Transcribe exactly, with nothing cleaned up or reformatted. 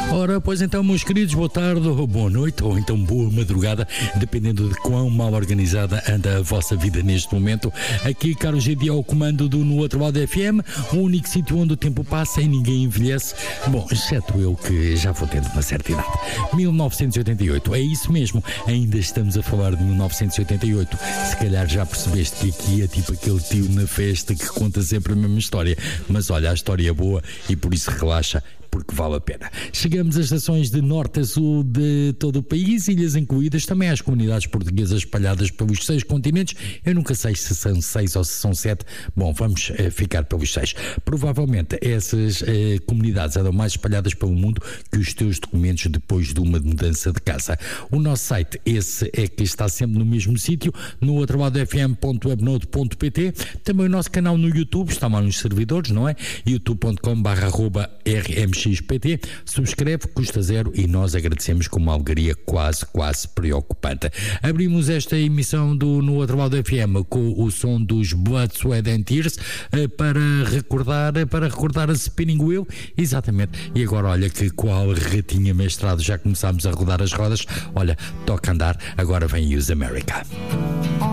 Ora, pois então, meus queridos, boa tarde, ou boa noite, ou então boa madrugada, dependendo de quão mal organizada anda a vossa vida neste momento. Aqui, Carlos G D ao comando do No Outro Lado F M, o único sítio onde o tempo passa e ninguém envelhece. Bom, exceto eu, que já vou tendo uma certa idade. mil novecentos e oitenta e oito, é isso mesmo, ainda estamos a falar de mil novecentos e oitenta e oito. Se calhar já percebeste que aqui é tipo aquele tio na festa que conta sempre a mesma história. Mas olha, a história é boa e por isso relaxa, porque vale a pena. Chegamos às estações de norte a sul de todo o país, ilhas incluídas, também às comunidades portuguesas espalhadas pelos seis continentes. Eu nunca sei se são seis ou se são sete. Bom, vamos uh, ficar pelos seis. Provavelmente essas uh, comunidades andam mais espalhadas pelo mundo que os teus documentos depois de uma mudança de casa. O nosso site, esse é que está sempre no mesmo sítio, no outro lado f m ponto webnode ponto p t. Também o nosso canal no YouTube, está lá nos servidores, não é? youtube ponto com barra arroba r m x p t. Subscreve, custa zero e nós agradecemos com uma alegria quase, quase preocupante. Abrimos esta emissão do No Outro Lado F M com o som dos Blood, Sweat and Tears para recordar, para recordar a Spinning Wheel, exatamente. E agora olha que qual ratinha mestrado, já começámos a rodar as rodas. Olha, toca andar, agora vem Use America.